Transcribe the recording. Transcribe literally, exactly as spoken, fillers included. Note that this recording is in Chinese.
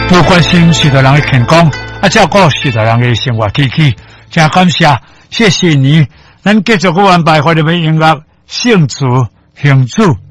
多关心许多人的健康，啊，照顾许多人的生活起居。真感谢，谢谢你，咱继续去安排我哋嘅音乐，幸福幸福。